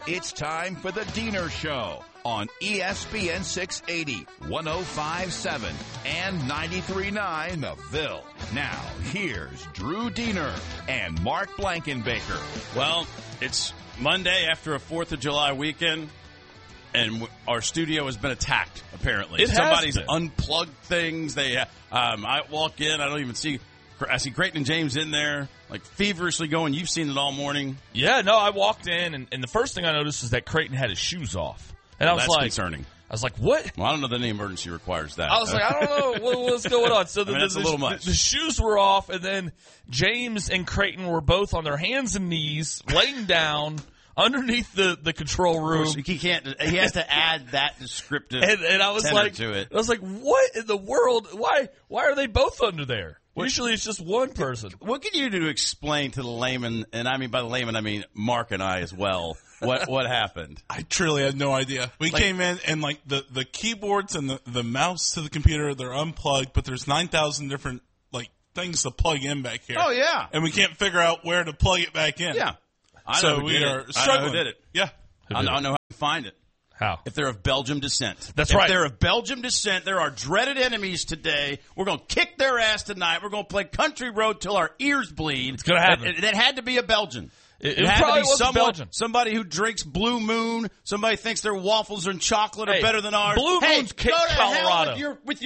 It's time for the Diener Show on ESPN 680, 105.7, and 93.9 The Ville. Now, here's Drew Diener and Mark Blankenbaker. Well, it's Monday after a 4th of July weekend, and our studio has been attacked, apparently. Somebody's unplugged things. I walk in, I see Creighton and James in there, like feverishly going. You've seen it all morning. Yeah, no, I walked in, and the first thing I noticed is that Creighton had his shoes off. And I was That's concerning. I was like, what? Well, I don't know that any emergency requires that. I was like, I don't know what's going on. So that's a little much. The shoes were off, and then James and Creighton were both on their hands and knees, laying down underneath the control room. He has to add that descriptive and I was like, to it. I was like, what in the world? Why are they both under there? Usually it's just one person. What can you do to explain to the layman, and I mean by the layman, I mean Mark and I as well, what happened? I truly had no idea. We came in and the keyboards and the mouse to the computer, they're unplugged, but there's 9,000 different things to plug in back here. Oh yeah. And we can't figure out where to plug it back in. Yeah. We are struggling. I know who did it. Yeah. I know how to find it. How? If they're of Belgium descent. That's right. If they're of Belgium descent, they're our dreaded enemies today. We're going to kick their ass tonight. We're going to play country road till our ears bleed. It's going to happen. It had to be a Belgian. It probably was Belgian. Somebody who drinks Blue Moon. Somebody thinks their waffles and chocolate are better than ours. Blue Moon's go to Colorado. hell with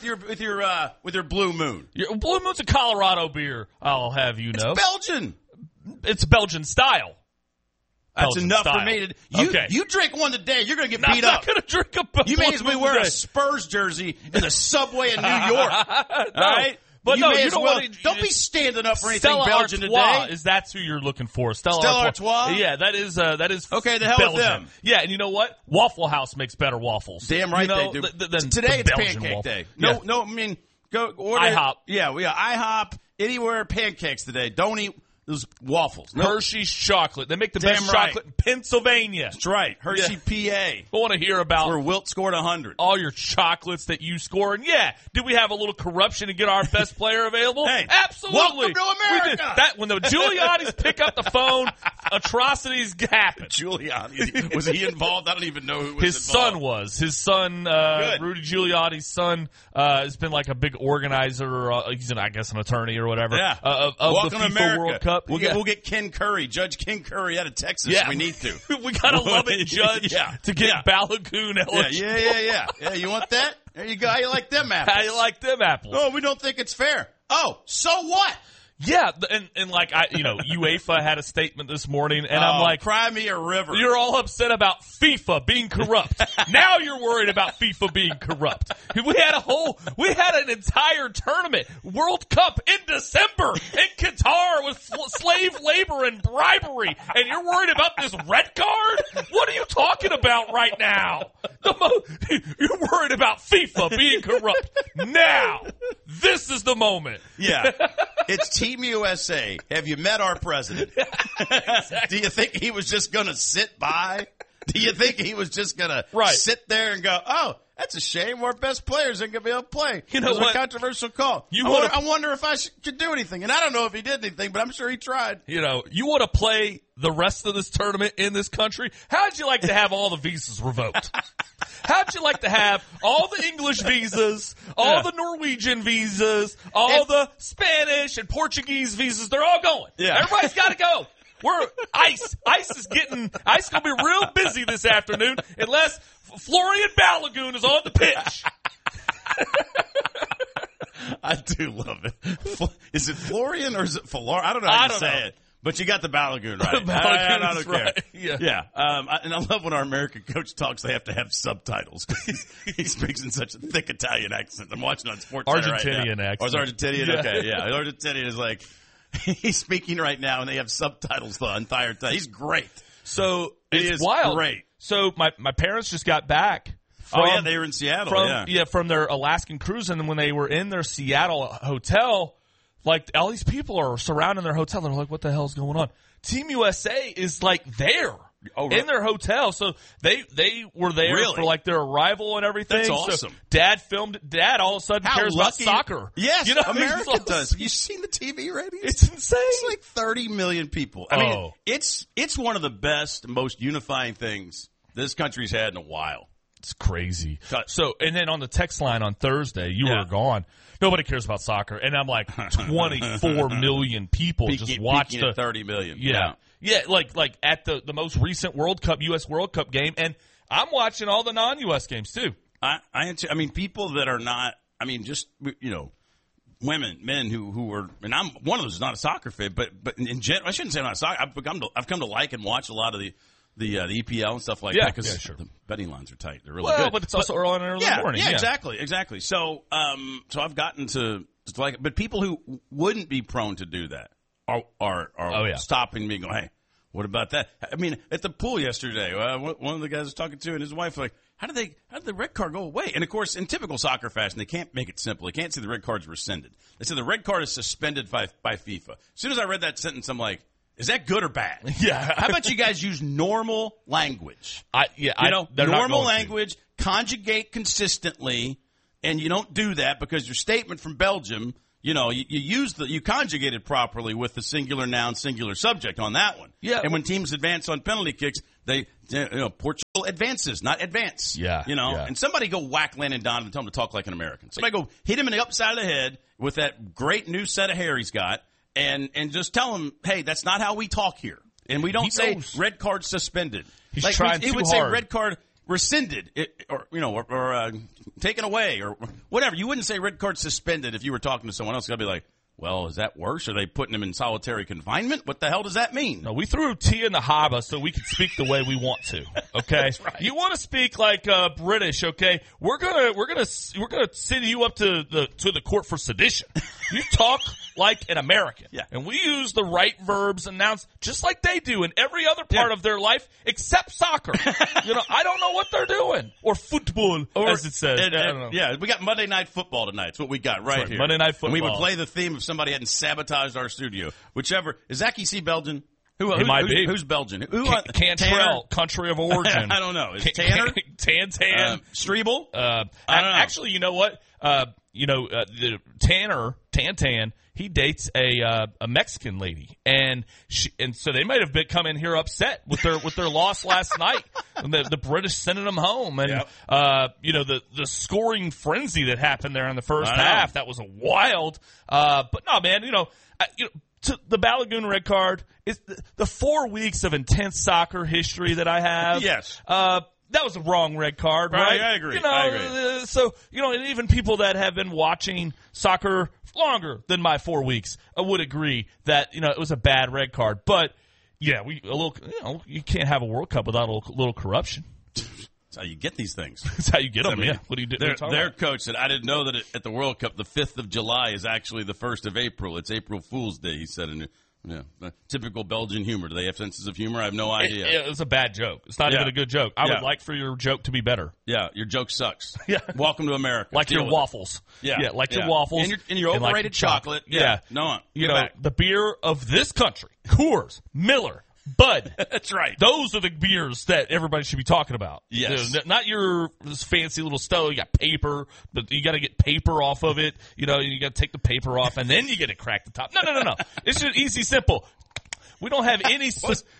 your Blue Moon. Blue Moon's a Colorado beer. I'll have you know. It's Belgian. It's Belgian style. That's Belgian enough style. for me. You drink one today, you're going to get beat up. I'm not going to drink a You may as well wear today. a Spurs jersey in the subway in New York. All right? But you no, may you as don't well. want to. Don't be standing up for anything Stella Belgian Artois today. that's who you're looking for. Stella Artois? Yeah, that is Okay, the hell Belgian. with them. Yeah, and you know what? Waffle House makes better waffles. Damn right they do. Than Today it's Belgian pancake waffle. day. Yeah. No, I mean, go order. IHOP. Yeah, IHOP, anywhere, pancakes today. Don't eat those waffles. No. Hershey's chocolate. They make the Damn best right. chocolate in Pennsylvania. That's right. Hershey, PA. I want to hear about Where Wilt scored 100. all your chocolates that you score. And yeah, did we have a little corruption to get our best player available? Hey, absolutely. welcome to America. We did. That when the Giuliani's pick up the phone, atrocities happen. Giuliani, was he involved? I don't even know who was His involved. son was. His son, Good. Rudy Giuliani's son, has been like a big organizer. He's I guess an attorney or whatever. Yeah. Of Welcome the to FIFA America. World Cup. We'll get Ken Curry, Judge Ken Curry out of Texas. Yeah. We need to. We gotta love it, Judge, Yeah. to get Yeah. Balagoon LSU. Yeah. You want that? There you go. How you like them apples? How you like them apples? Oh, we don't think it's fair. Oh, so what? Yeah, and like UEFA had a statement this morning, and I'm like, cry me a river. you're all upset about FIFA being corrupt. Now you're worried about FIFA being corrupt. We had an entire tournament, World Cup in December in Qatar with slave labor and bribery, and you're worried about this red card? What are you talking about right now? You're worried about FIFA being corrupt. Now, this is the moment. Yeah. It's Team USA. Have you met our president? Do you think he was just going to sit by? Do you think he was just going to sit there and go, oh, that's a shame. Our best players ain't going to be able to play. You know it was what? a controversial call. I wonder if I should do anything. And I don't know if he did anything, but I'm sure he tried. You want to play the rest of this tournament in this country? How'd you like to have all the visas revoked? How'd you like to have all the English visas, all the Norwegian visas, all the Spanish and Portuguese visas? They're all going. Yeah. Everybody's got to go. We're ICE. ICE going to be real busy this afternoon unless Florian Balogun is on the pitch. I do love it. Is it Florian or is it Florian? I don't know how to say it. But you got the Balogun right. I don't care. Right. Yeah. And I love when our American coach talks, they have to have subtitles. He speaks in such a thick Italian accent. I'm watching on Sports Center right now. Argentinian accent. Oh, it's Argentinian? Yeah. Okay, yeah. Argentinian is like, he's speaking right now, and they have subtitles the entire time. He's great. So It it's is wild. great. So my parents just got back. They were in Seattle, from their Alaskan cruise, and when they were in their Seattle hotel, like all these people are surrounding their hotel. They're like, "What the hell's going on?" Team USA is like there. in their hotel. So they were there for like their arrival and everything. That's awesome. So Dad filmed it. Dad all of a sudden cares about soccer. Yes, you know, America does. Have you seen the TV ratings? It's insane. It's like 30 million people. I mean, it's one of the best, most unifying things this country's had in a while. It's crazy. So, and then on the text line on Thursday, you were gone. Nobody cares about soccer. And I'm like, 24 million people just watched the 30 million. Yeah, like at the most recent World Cup, U.S. World Cup game. And I'm watching all the non-U.S. games, too. I mean, people that are not, I mean, just, you know, women, men who are, and I'm one of those who's not a soccer fan, but in general, I shouldn't say I'm not a soccer. I've come to like and watch a lot of the EPL and stuff like that because the betting lines are tight. They're really good. But it's also early in the morning. Yeah, exactly. So I've gotten to like it. But people who wouldn't be prone to do that are stopping me and going, hey, what about that? I mean, at the pool yesterday, one of the guys I was talking to and his wife were like, how did the red card go away? And, of course, in typical soccer fashion, they can't make it simple. They can't say the red card's rescinded. They say the red card is suspended by FIFA. As soon as I read that sentence, I'm like, is that good or bad? Yeah. How about you guys use normal language? Normal language, conjugate consistently, and you don't do that because your statement from Belgium, you conjugate it properly with the singular noun, singular subject on that one. Yeah. And when teams advance on penalty kicks, Portugal advances, not advance. Yeah. And somebody go whack Landon Donovan and tell him to talk like an American. Somebody go hit him in the upside of the head with that great new set of hair he's got. And just tell him, hey, that's not how we talk here. And we don't say red card suspended. He's trying too hard. He would say red card rescinded or taken away or whatever. You wouldn't say red card suspended if you were talking to someone else. You'd be like, well, is that worse? Are they putting him in solitary confinement? What the hell does that mean? No, we threw tea in the haba so we could speak the way we want to. Okay, That's right. You want to speak like British? Okay, we're gonna send you up to the court for sedition. You talk like an American, and we use the right verbs and nouns just like they do in every other part of their life except soccer. I don't know what they're doing or football, as it says. I don't know. Yeah, we got Monday Night Football tonight. That's what we got right here. Monday Night Football. And we would play the theme if somebody hadn't sabotaged our studio. Whichever. Is Zachy C. Belgian? It might be. Who's Belgian? Cantrell, country of origin. I don't know. Is Tanner? Tan. Strebel? I don't know. Actually, you know what? The Tanner, Tan, he dates a Mexican lady, and so they might have come in here upset with their loss last night. And the British sending them home, and the scoring frenzy that happened there in the first half, that was a wild. But no, man, to the Balogun red card is the 4 weeks of intense soccer history that I have. Yes. That was a wrong red card, right? I agree. I agree. So, and even people that have been watching soccer longer than my 4 weeks would agree that, it was a bad red card. But, yeah, you can't have a World Cup without a little corruption. That's how you get these things. That's how you get them, What do you do? Their coach said, I didn't know that at the World Cup, the 5th of July is actually the 1st of April. It's April Fool's Day, he said. Typical Belgian humor. Do they have senses of humor? I have no idea. It was a bad joke. It's not even a good joke. I would like for your joke to be better. Yeah, your joke sucks. Yeah. Welcome to America. Like your waffles. Yeah, your waffles. And your overrated chocolate. Yeah. No, the beer of this country, Coors, Miller, Bud. That's right. Those are the beers that everybody should be talking about. Yes. Not your fancy little stove. You got paper, but you got to get paper off of it. You got to take the paper off, and then you get to crack the top. No. It's just easy, simple. We don't have any. Is that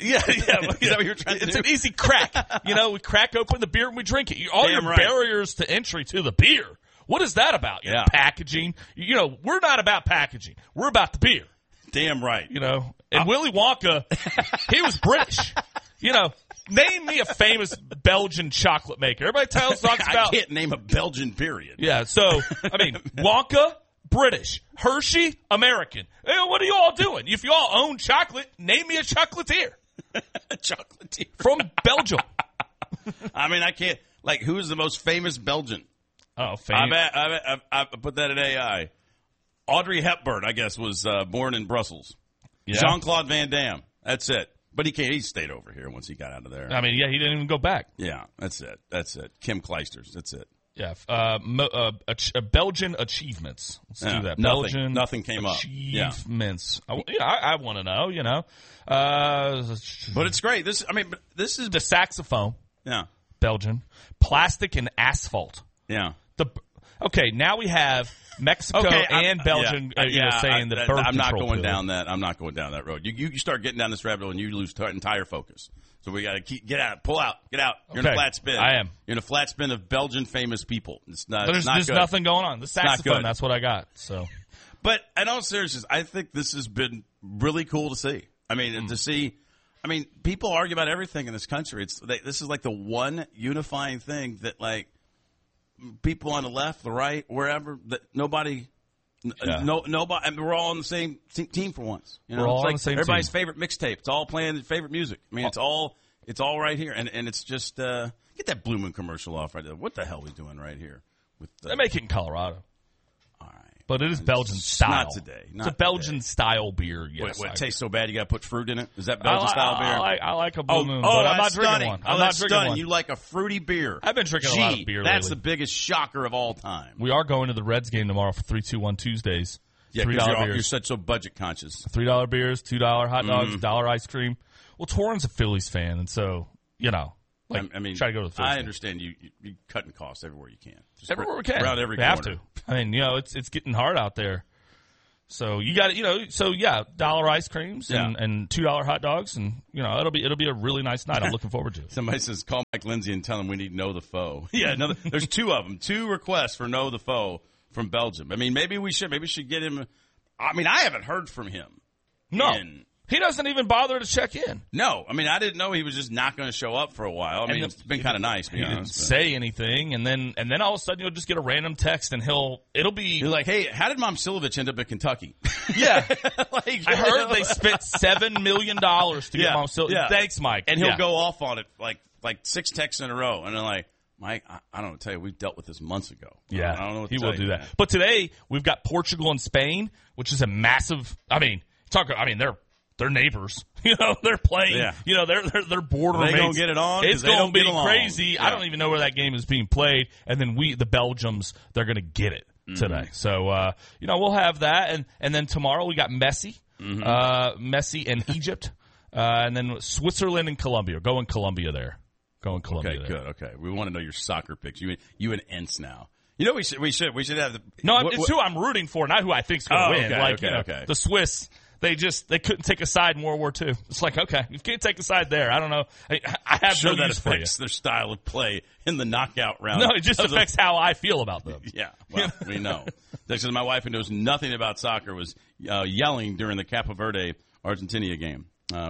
what you're trying to do? It's an easy crack. We crack open the beer and we drink it. All your barriers to entry to the beer. What is that about? Packaging. We're not about packaging. We're about the beer. Damn right. And Willy Wonka, he was British. Name me a famous Belgian chocolate maker. Everybody talks about. I can't name a Belgian period. Yeah. So Wonka, British. Hershey, American. Hey, what are you all doing? If you all own chocolate, name me a chocolatier. A chocolatier from Belgium. I mean, I can't. Like, who is the most famous Belgian? Oh, famous. I put that in AI. Audrey Hepburn, I guess, was born in Brussels. Yeah. Jean-Claude Van Damme. That's it. But he stayed over here once he got out of there. I mean, he didn't even go back. Yeah, that's it. Kim Clijsters. That's it. Yeah, Belgian achievements. Let's do that. Belgian nothing came achievements. up. I want to know. But it's great. This is the saxophone. Yeah, Belgian plastic and asphalt. Yeah. Okay, now we have Mexico and Belgium. Saying the birth I'm not control going pill. down that. I'm not going down that road. You start getting down this rabbit hole and you lose entire focus. So we got to get out, pull out, get out. You're in a flat spin. I am. You're in a flat spin of Belgian famous people. It's not. There's good. nothing going on. The saxophone. That's what I got. So, but in all seriousness, I think this has been really cool to see. I mean, to see. I mean, people argue about everything in this country. This is like the one unifying thing that like people on the left, the right, wherever that nobody. Nobody. I mean, we're all on the same team for once. We're all on the same everybody's team. favorite mixtape. It's all playing favorite music. I mean, it's all right here, and it's just get that Blue Moon commercial off right there. What the hell are we doing right here? They make it in Colorado. All right, but it is Belgian style. Not today. It's a Belgian style beer. Yes. What tastes so bad? You got to put fruit in it. Is that Belgian style beer? I like a Blue Moon, but I'm not drinking one. I'm not drinking one. You like a fruity beer? I've been drinking a lot of beer. That's lately. the biggest shocker of all time. We are going to the Reds game tomorrow for 3-2-1 Tuesdays. Yeah, $3 beers. You're so budget conscious. $3 beers, $2 hot dogs, $1 ice cream. Well, Torrin's a Phillies fan, and so I mean, try to go to the Phillies. I understand you cutting costs everywhere you can. Just everywhere we can. Around every we corner. have to. I mean, it's getting hard out there. So you got $1 ice creams and $2 hot dogs, and it'll be a really nice night. I'm looking forward to it. Somebody says call Mike Lindsay and tell him we need Know the Foe. Yeah, there's two of them, 2 requests for Know the Foe from Belgium. I mean, maybe we should get him. I mean, I haven't heard from him. No. He doesn't even bother to check in. No. I mean, I didn't know he was just not going to show up for a while. I mean, it's been kind of nice, to be honest. He didn't say anything, and then all of a sudden you'll just get a random text, and you're like, hey, how did Mom Silovich end up at Kentucky? Yeah. I heard they spent $7 million to get Mom Silovich. Yeah. Thanks, Mike. And he'll go off on it like 6 texts in a row, and they're like, Mike, I don't know, tell you, we dealt with this months ago. Yeah, I don't know what he to will tell do you, that. man. But today we've got Portugal and Spain, which is a massive. I mean, they're neighbors. They're playing. Yeah. They're border mates. They gonna get it on. It's going to be crazy. Yeah. I don't even know where that game is being played. And then the Belgians, they're going to get it today. So we'll have that, and then tomorrow we got Messi, Messi and Egypt, and then Switzerland and Colombia. Going Colombia there. Going Colombia. Okay, good. Okay, we want to know your soccer picks. You and Ents now. We should have the. No, it's who I'm rooting for, not who I think's going to win. Okay. The Swiss. They couldn't take a side in World War II. It's like, okay, you can't take a side there. I don't know. I have sure no that use for you. affects their style of play in the knockout round. No, it just affects how I feel about them. Yeah, well, we know. Because my wife, who knows nothing about soccer, was yelling during the Capo Verde Argentina game.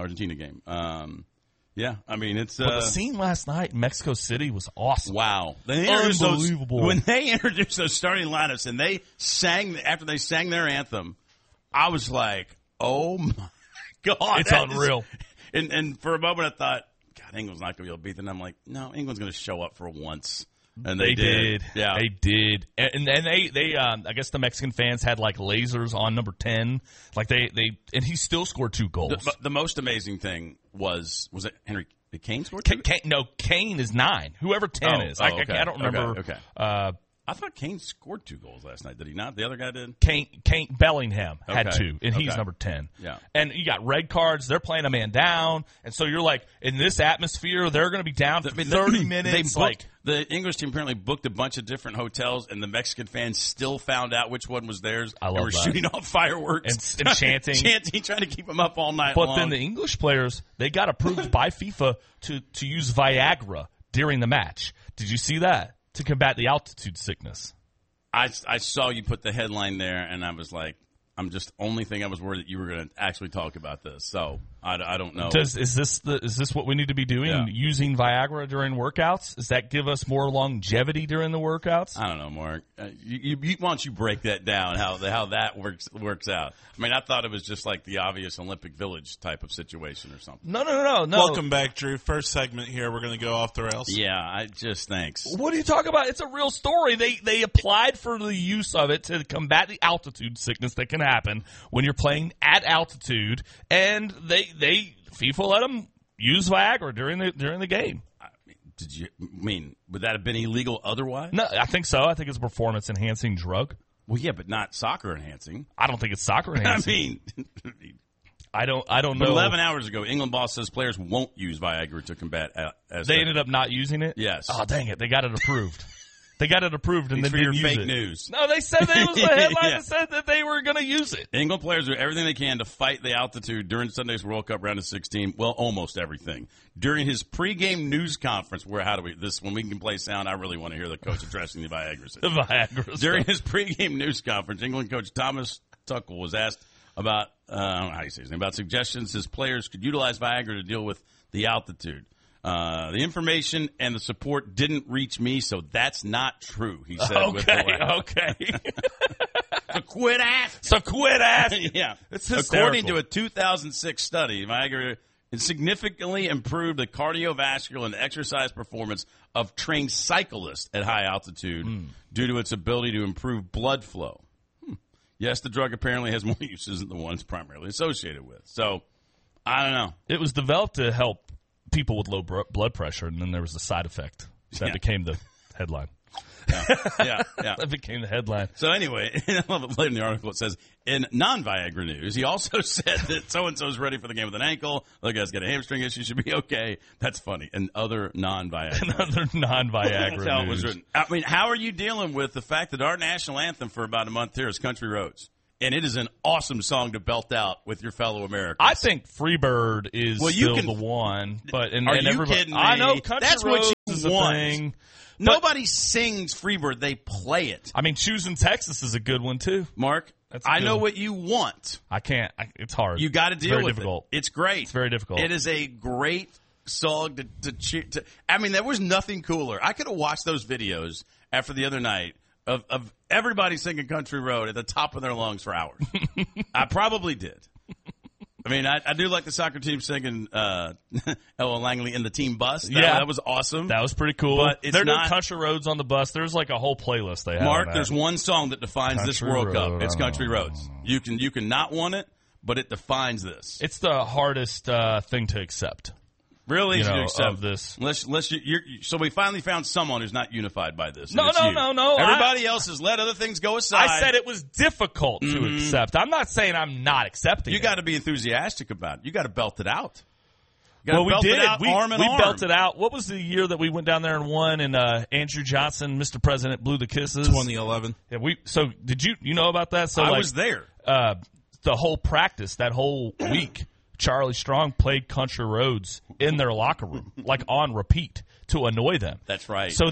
Yeah, I mean, it's... But the scene last night in Mexico City was awesome. Wow. Unbelievable. When they introduced those starting lineups and after they sang their anthem, I was like, oh my God. It's unreal. And for a moment I thought, God, England's not going to be able to beat them. And I'm like, no, England's going to show up for once. And they did. Yeah. They did. And they I guess the Mexican fans had like lasers on number 10. Like and he still scored 2 goals. The most amazing thing was it Henry Kane scored? Kane is 9. Whoever 10 is. Okay. I don't remember. Okay. I thought Kane scored 2 goals last night. Did he not? The other guy did? Kane Bellingham had 2, and he's number 10. Yeah. And you got red cards. They're playing a man down. And so you're like, in this atmosphere, they're going to be down for 30 minutes. The English team apparently booked a bunch of different hotels, and the Mexican fans still found out which one was theirs. I love and were that. Shooting off fireworks. And chanting. Trying to keep them up all night long. But then the English players, they got approved by FIFA to use Viagra during the match. Did you see that? To combat the altitude sickness. I saw you put the headline there, and I was like, only thing I was worried that you were going to actually talk about this. So I don't know. Is this what we need to be doing? Yeah. Using Viagra during workouts? Does that give us more longevity during the workouts? I don't know, Mark. Why don't you break that down? How that works out? I mean, I thought it was just like the obvious Olympic Village type of situation or something. No. Welcome back, Drew. First segment here. We're going to go off the rails. Yeah, thanks. What are you talking about? It's a real story. They applied for the use of it to combat the altitude sickness that can happen when you're playing at altitude, and FIFA let them use Viagra during the game. would that have been illegal otherwise? No, I think so. I think it's a performance-enhancing drug. Well, yeah, but not soccer-enhancing. I don't think it's soccer-enhancing. I don't know. 11 hours ago, England boss says players won't use Viagra to combat asthma. They ended up not using it? Yes. Oh, dang it. They got it approved. They got it approved and then didn't use fake it. News. No, they said it was the headline that said that they were going to use it. England players do everything they can to fight the altitude during Sunday's World Cup round of 16. Well, almost everything. During his pregame news conference, when we can play sound, I really want to hear the coach addressing the Viagra situation. The Viagra During his pregame news conference, England coach Thomas Tuchel was asked about, I don't know how you say his name, about suggestions his players could utilize Viagra to deal with the altitude. The information and the support didn't reach me, so that's not true, he said. Okay. So quit asking. Yeah. It's hysterical. According to a 2006 study, Viagra significantly improved the cardiovascular and exercise performance of trained cyclists at high altitude due to its ability to improve blood flow. Yes, the drug apparently has more uses than the ones primarily associated with. So, I don't know. It was developed to help people with low blood pressure, and then there was a side effect. That became the headline. Yeah. That became the headline. So anyway, I love it. Later in the article it says, in non-Viagra news, he also said that so-and-so's ready for the game with an ankle. The guy's got a hamstring issue, should be okay. That's funny. And other non-Viagra. Another non-Viagra That's how it news. was written. I mean, how are you dealing with the fact that our national anthem for about a month here is Country Roads? And it is an awesome song to belt out with your fellow Americans. I think Freebird is still the one. But are you kidding me? I know Country That's Roads what you is a want. thing. Nobody sings Freebird. They play it. I mean, Choosing Texas is a good one, too. Mark, I know what you want. I can't. It's hard. You got to deal with difficult. it. It's great. It's very difficult. It is a great song to cheer. I mean, there was nothing cooler. I could have watched those videos after the other night of everybody singing Country Road at the top of their lungs for hours. I probably did. I mean, I do like the soccer team singing Ella Langley in the team bus. That was awesome. That was pretty cool. But they're doing Country Roads on the bus. There's like a whole playlist they have. Mark, there's one song that defines this World Cup. It's Country Roads. You can not want it, but it defines this. It's the hardest thing to accept. Really, to accept of this. Unless so we finally found someone who's not unified by this. No. Everybody else has let other things go aside. I said it was difficult to accept. I'm not saying I'm not accepting You got to be enthusiastic about it. You got to belt it out. We did it. We belted out. What was the year that we went down there and won? And Andrew Johnson, Mr. President, blew the kisses. 2011. Yeah. So did you know about that? So I was there. The whole practice that whole week. Charlie Strong played Country Roads in their locker room, like on repeat, to annoy them. That's right. So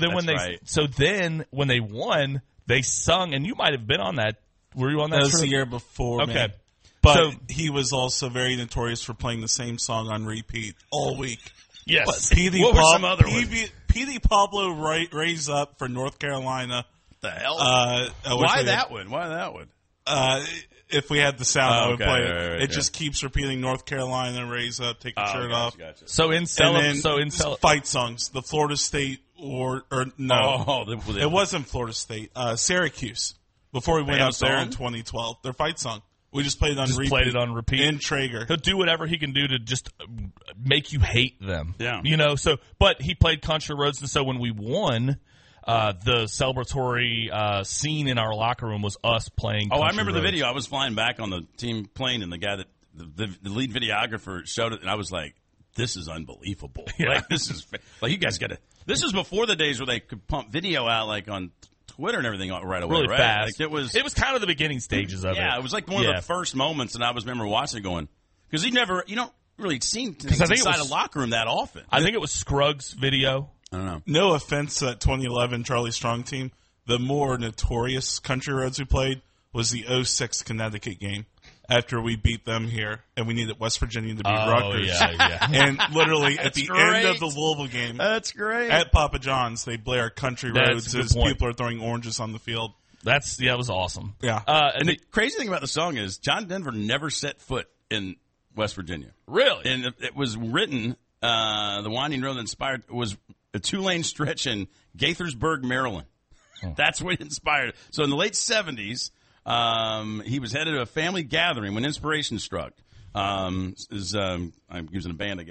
then when they won, they sung, and you might have been on that. Were you on that? That was the year before. Okay, man. But he was also very notorious for playing the same song on repeat all week. Yes. What were some other ones? P.D. Pablo Raise Up for North Carolina. The hell? Why that one? If we had the sound, I would play it. Right, it just keeps repeating North Carolina, Raise Up, Take your shirt off. Gotcha. So in fight songs, the Florida State it wasn't Florida State, Syracuse. Before we went up there in 2012, their fight song. We just played it on repeat. Played it on repeat. In Traeger. He'll do whatever he can do to just make you hate them. Yeah. But he played Country Roads, and so when we won, the celebratory scene in our locker room was us playing Country I remember Roads. the video. I was flying back on the team plane, and the guy that the lead videographer showed it, and I was like, this is unbelievable. Yeah. Like, this is like, you guys got to. This is before the days where they could pump video out like on Twitter and everything right away, really right? fast. Like, it was kind of the beginning stages of it. Yeah, it was like one of the first moments, and I remember watching it going, because you don't really see things inside a locker room that often. I think it was Scruggs' video. I don't know. No offense to that 2011 Charlie Strong team. The more notorious Country Roads we played was the 06 Connecticut game after we beat them here, and we needed West Virginia to beat Rutgers. Yeah. And literally at the end of the Louisville game, that's great. At Papa John's, they blare Country Roads as people are throwing oranges on the field. It was awesome. Yeah. And the crazy thing about the song is John Denver never set foot in West Virginia. Really? And it was written, the Winding Road that inspired was a 2-lane stretch in Gaithersburg, Maryland. That's what inspired it. So in the late 70s, he was headed to a family gathering when inspiration struck. I'm using a band, I guess.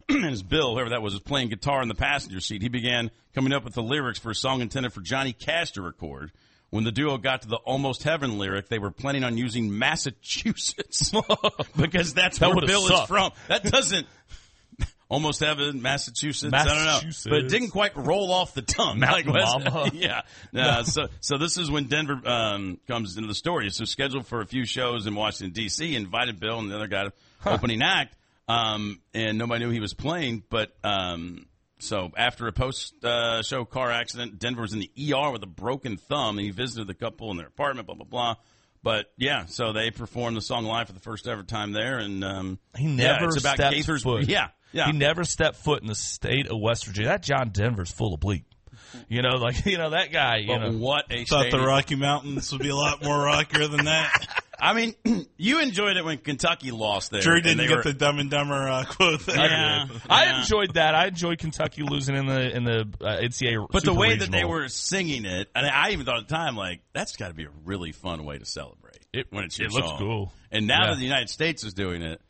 as Bill, whoever that was playing guitar in the passenger seat, he began coming up with the lyrics for a song intended for Johnny Cash to record. When the duo got to the Almost Heaven lyric, they were planning on using Massachusetts because that's where Bill is from. That doesn't... Almost Heaven, Massachusetts. I don't know. But it didn't quite roll off the tongue. Mama. Yeah. So this is when Denver comes into the story. So scheduled for a few shows in Washington, D.C., invited Bill and the other guy to opening act, and nobody knew he was playing. But so after a post-show car accident, Denver was in the ER with a broken thumb, and he visited the couple in their apartment, blah, blah, blah. But, yeah, so they performed the song live for the first ever time there. And he never stepped foot. Yeah. He never stepped foot in the state of West Virginia. That John Denver's full of bleep. That guy, What a thought stadium. the Rocky Mountains would be a lot more rockier than that. I mean, you enjoyed it when Kentucky lost there. Drew didn't get the Dumb and Dumber quote there. Yeah, I enjoyed that. I enjoyed Kentucky losing in the NCAA. But Super the way Regional. that they were singing it, and I even thought at the time, like, that's got to be a really fun way to celebrate when it's your it song. looks cool. And now that the United States is doing it,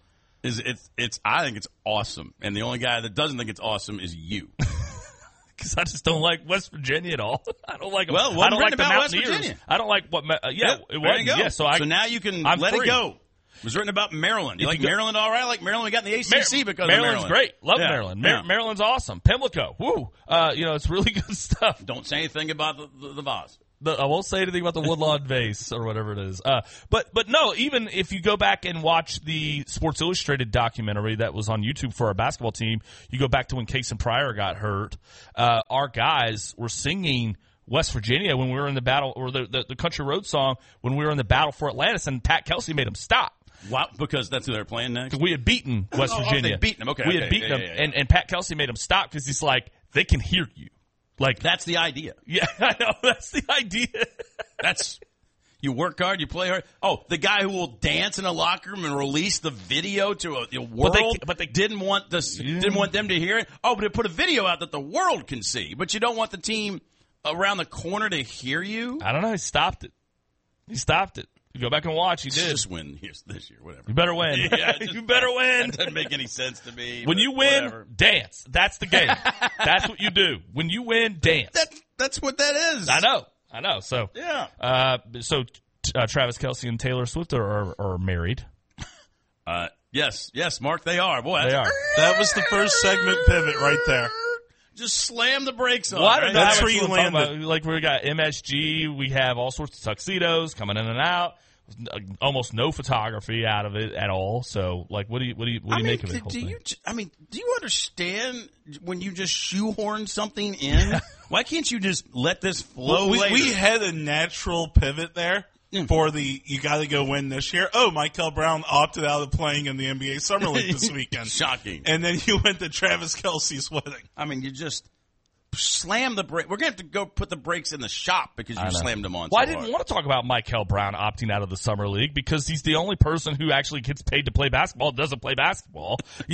I think it's awesome. And the only guy that doesn't think it's awesome is you. Because I just don't like West Virginia at all. I don't like them. Well, I don't like the about West Mountaineers. Virginia. I don't like what. It there was. you go. Yeah, so now you can I'm let free. it go. It was written about Maryland. You like Maryland all right? Like Maryland, we got in the ACC because Maryland's of Maryland. great. Love Yeah. Maryland. Yeah. Maryland's awesome. Pimlico. Woo. It's really good stuff. Don't say anything about the Voss. I won't say anything about the Woodlawn vase or whatever it is. But no, even if you go back and watch the Sports Illustrated documentary that was on YouTube for our basketball team, you go back to when Case and Pryor got hurt. Our guys were singing West Virginia when we were in the battle, or the Country Road song when we were in the battle for Atlantis, and Pat Kelsey made them stop. Wow, because that's who they're playing next? We had beaten West Virginia. They'd beaten them. Okay. We had beaten them, yeah. and Pat Kelsey made them stop because he's like, they can hear you. Like, That's the idea. yeah, I know. That's the idea. You work hard, you play hard. Oh, the guy who will dance in a locker room and release the video to a world, but they didn't want them to hear it. Oh, but it put a video out that the world can see, but you don't want the team around the corner to hear you. I don't know. He stopped it. You go back and watch. He did. Just win this year, whatever. You better win. Yeah, you better win. That doesn't make any sense to me. When you win, whatever. dance. That's the game. That's what you do. When you win, dance. That's what that is. I know. So Yeah. Travis Kelce and Taylor Swift are married. Yes, Mark, they are. Boy, They are. That was the first segment pivot right there. Just slam the brakes on. Well, I right? don't know. That's how where you much we're talking landed. about. Like, we got MSG. We have all sorts of tuxedos coming in and out. Almost no photography out of it at all. So, like, what do you make of it? Do you understand when you just shoehorn something in? Why can't you just let this flow? We had a natural pivot there for you got to go win this year. Oh, Michael Brown opted out of playing in the NBA Summer League this weekend. Shocking. And then you went to Travis Kelce's wedding. I mean, you just slam the brake. We're going to have to go put the brakes in the shop because you slammed them on. Well, so I didn't hard. want to talk about Michael Brown opting out of the Summer League because he's the only person who actually gets paid to play basketball, doesn't play basketball,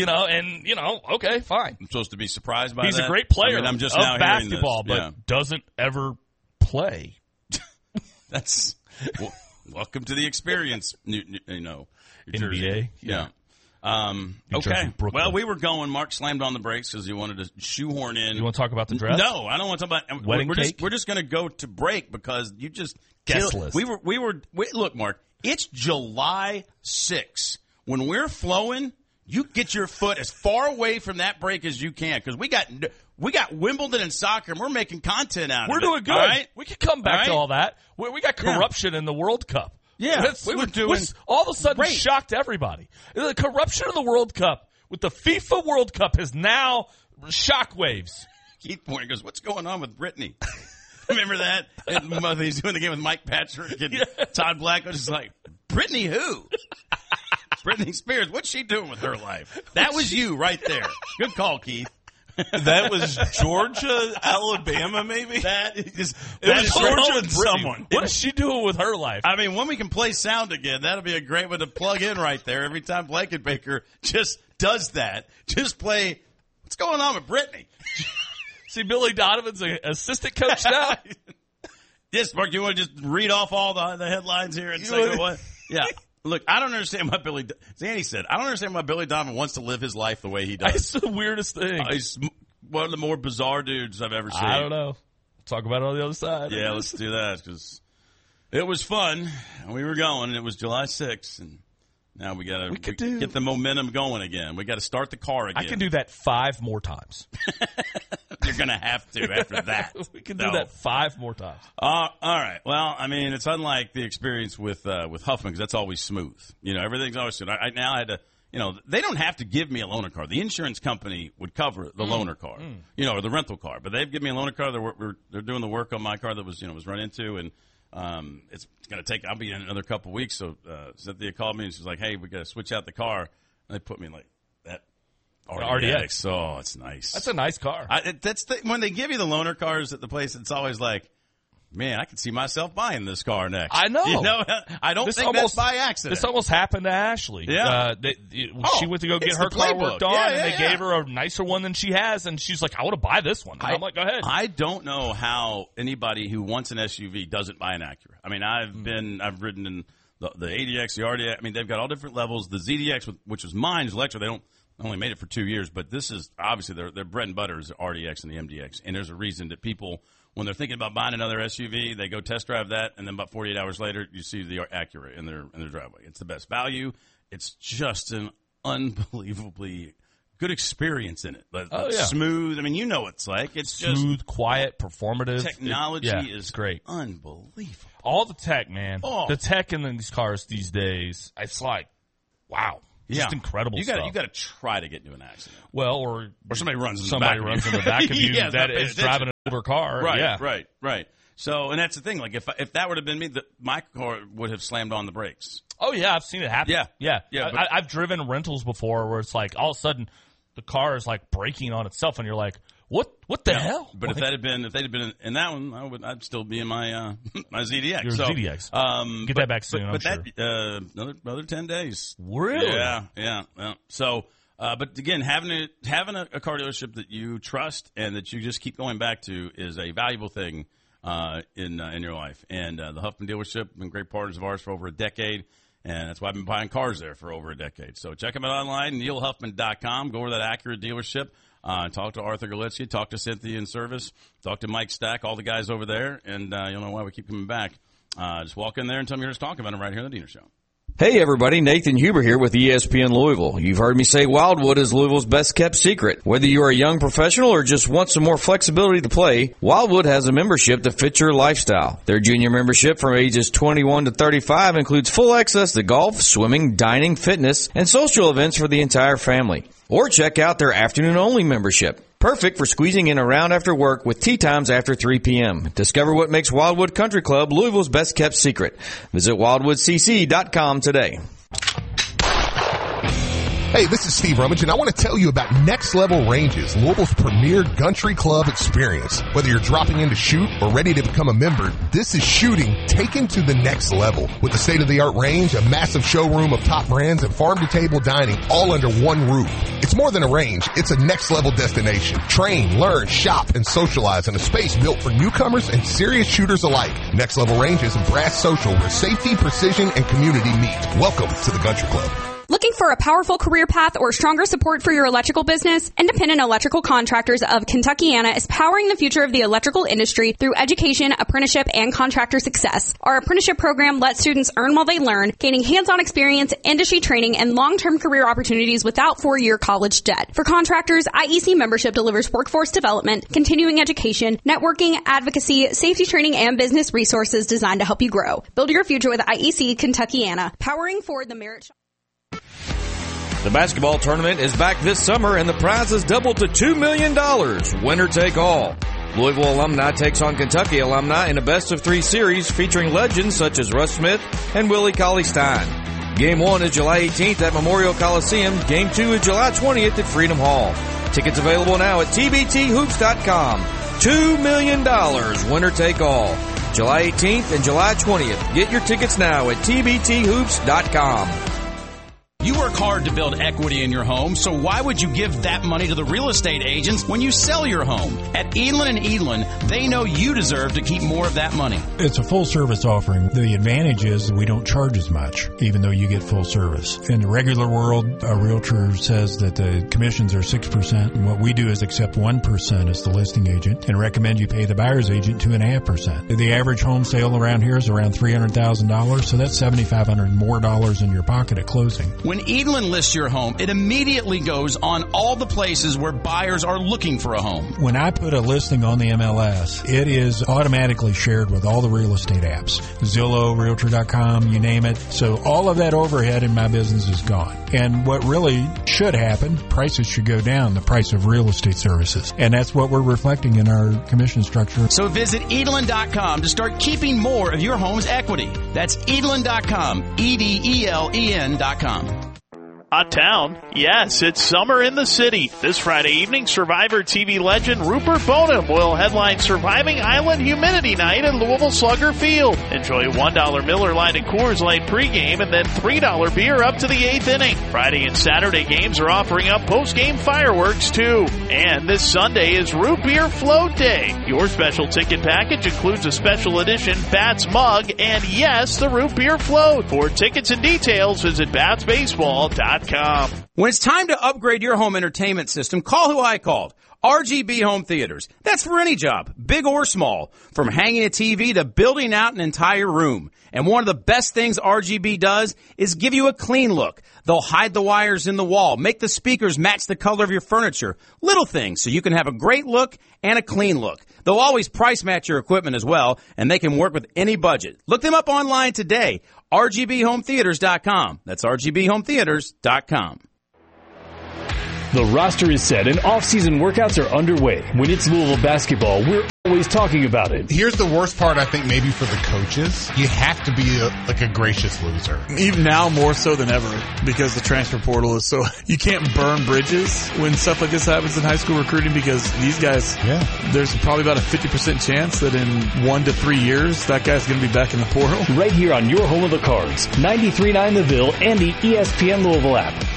okay, fine. I'm supposed to be surprised by He's that. a great player I'm just of now hearing basketball, this. but doesn't ever play. That's welcome to the experience. Your Jersey. NBA? Yeah. New Okay. Jersey, Brooklyn. Well, we were going. Mark slammed on the brakes because he wanted to shoehorn in. You want to talk about the dress? No, I don't want to talk about. Wedding we're cake? just going to go to break because you just Guest killed- list. Look, Mark. It's July 6th. When we're flowing, you get your foot as far away from that break as you can because we got Wimbledon and soccer and we're making content out We're of it. doing good. All right? We can come back to All right? all that. We got corruption in the World Cup. Yeah, we were doing which all of a sudden great. shocked everybody. The corruption of the World Cup with the FIFA World Cup is now shockwaves. Keith Pointer goes, "What's going on with Brittany?" Remember that? And he's doing the game with Mike Patrick and Todd Black was just like, "Brittany who?" Brittany Spears. What's she doing with her life? That was you right there. Good call, Keith. That was Georgia, Alabama, maybe? That was Georgia and someone. What is she doing with her life? I mean, when we can play sound again, that'll be a great one to plug in right there. Every time Blankenbaker just does that, just play. What's going on with Brittany? See, Billy Donovan's an assistant coach now. Yes, Mark. You want to just read off all the headlines here and say what? Yeah. Look, I don't understand why Zanny said, I don't understand why Billy Donovan wants to live his life the way he does. It's the weirdest thing. He's one of the more bizarre dudes I've ever seen. I don't know. Talk about it on the other side. Yeah, let's do that because it was fun. We were going, and it was July 6th, and now we got to get the momentum going again. We got to start the car again. I can do that 5 more times. You're going to have to after that. We can do that 5 more times. All right. Well, I mean, it's unlike the experience with Huffman because that's always smooth. You know, everything's always smooth. I now had to, you know, they don't have to give me a loaner car. The insurance company would cover the loaner car, you know, or the rental car. But they've given me a loaner car. They're doing the work on my car that was run into, and it's going to take. I'll be in another couple of weeks. So Cynthia called me and she's like, "Hey, we got to switch out the car." And they put me in like that. RDX. Oh, it's nice. That's a nice car. When they give you the loaner cars at the place, it's always like, man, I can see myself buying this car next. I know. You know, I don't think that's by accident. This almost happened to Ashley. Yeah. She went to go get her car worked on, and they gave her a nicer one than she has, and she's like, I want to buy this one. And I'm like, go ahead. I don't know how anybody who wants an SUV doesn't buy an Acura. I mean, I've ridden in the ADX, the RDX. I mean, they've got all different levels. The ZDX, which was mine, is electric. They only made it for 2 years, but this is obviously their bread and butter is the RDX and the MDX. And there's a reason that people, when they're thinking about buying another SUV, they go test drive that, and then about 48 hours later, you see the Acura in their driveway. It's the best value. It's just an unbelievably good experience in it. Smooth. I mean, you know what it's like. It's smooth, just quiet, performative. Technology is great. Unbelievable. All the tech, man. The tech in these cars these days, it's like, wow. Just incredible stuff. You got to try to get into an accident. Well, or somebody runs in the back of you that is driving an older car. Right. So, and that's the thing. Like, if that would have been me, my car would have slammed on the brakes. Oh, yeah. I've seen it happen. Yeah. I've driven rentals before where it's like all of a sudden the car is like braking on itself, and you're like, what the hell? But if they'd have been in that one, I'd still be in my my ZDX. Your ZDX. Get that back soon. But sure. That another 10 days. Really? Yeah. So, but again, having a car dealership that you trust and that you just keep going back to is a valuable thing in your life. And the Huffman dealership been great partners of ours for over a decade. And that's why I've been buying cars there for over a decade. So check them out online, neilhuffman.com. Go over to that Acura dealership. Talk to Arthur Galitzia, talk to Cynthia in service, talk to Mike Stack, all the guys over there, and you'll know why we keep coming back. Just walk in there and tell me you're just talking about them right here on the Diener Show. Hey everybody, Nathan Huber here with ESPN Louisville. You've heard me say Wildwood is Louisville's best kept secret. Whether you are a young professional or just want some more flexibility to play, Wildwood has a membership that fits your lifestyle. Their junior membership from ages 21 to 35 includes full access to golf, swimming, dining, fitness, and social events for the entire family. Or check out their afternoon-only membership. Perfect for squeezing in a round after work with tea times after 3 p.m. Discover what makes Wildwood Country Club Louisville's best-kept secret. Visit wildwoodcc.com today. Hey, this is Steve Rummage, and I want to tell you about Next Level Ranges, Louisville's premier country club experience. Whether you're dropping in to shoot or ready to become a member, this is shooting taken to the next level. With a state-of-the-art range, a massive showroom of top brands, and farm-to-table dining all under one roof. It's more than a range. It's a next-level destination. Train, learn, shop, and socialize in a space built for newcomers and serious shooters alike. Next Level Ranges and Brass Social, where safety, precision, and community meet. Welcome to the Country Club. Looking for a powerful career path or stronger support for your electrical business? Independent Electrical Contractors of Kentuckiana is powering the future of the electrical industry through education, apprenticeship, and contractor success. Our apprenticeship program lets students earn while they learn, gaining hands-on experience, industry training, and long-term career opportunities without 4-year college debt. For contractors, IEC membership delivers workforce development, continuing education, networking, advocacy, safety training, and business resources designed to help you grow. Build your future with IEC Kentuckiana, powering forward the merit. The basketball tournament is back this summer, and the prize is doubled to $2 million. Winner take all. Louisville alumni takes on Kentucky alumni in a best-of-3 series featuring legends such as Russ Smith and Willie Cauley-Stein. Game 1 is July 18th at Memorial Coliseum. Game 2 is July 20th at Freedom Hall. Tickets available now at tbthoops.com. $2 million. Winner take all. July 18th and July 20th. Get your tickets now at tbthoops.com. You work hard to build equity in your home, so why would you give that money to the real estate agents when you sell your home? At Edlin & Edlin, they know you deserve to keep more of that money. It's a full-service offering. The advantage is we don't charge as much, even though you get full service. In the regular world, a realtor says that the commissions are 6%, and what we do is accept 1% as the listing agent and recommend you pay the buyer's agent 2.5%. The average home sale around here is around $300,000, so that's $7,500 more dollars in your pocket at closing. When Edlin lists your home, it immediately goes on all the places where buyers are looking for a home. When I put a listing on the MLS, it is automatically shared with all the real estate apps. Zillow, Realtor.com, you name it. So all of that overhead in my business is gone. And what really should happen, prices should go down, the price of real estate services. And that's what we're reflecting in our commission structure. So visit Edlin.com to start keeping more of your home's equity. That's Edlin.com, EDELEN.com. Hot town? Yes, it's summer in the city. This Friday evening, Survivor TV legend Rupert Boneham will headline Surviving Island Humidity Night at Louisville Slugger Field. Enjoy $1 Miller Lite and Coors Light pregame and then $3 beer up to the 8th inning. Friday and Saturday games are offering up postgame fireworks too. And this Sunday is Root Beer Float Day. Your special ticket package includes a special edition Bats mug and yes, the Root Beer Float. For tickets and details, visit batsbaseball.com. When it's time to upgrade your home entertainment system, call who I called. RGB Home Theaters. That's for any job, big or small, from hanging a TV to building out an entire room. And one of the best things RGB does is give you a clean look. They'll hide the wires in the wall, make the speakers match the color of your furniture. Little things so you can have a great look and a clean look. They'll always price match your equipment as well, and they can work with any budget. Look them up online today. RGBHomeTheaters.com. That's RGBHomeTheaters.com. The roster is set and off-season workouts are underway. When it's Louisville basketball, we're always talking about it. Here's the worst part, I think, maybe for the coaches. You have to be a gracious loser. Even now more so than ever because the transfer portal is so, you can't burn bridges when stuff like this happens in high school recruiting because these guys, there's probably about a 50% chance that in 1 to 3 years that guy's going to be back in the portal. Right here on your home of the Cards, 93.9 The Ville and the ESPN Louisville app.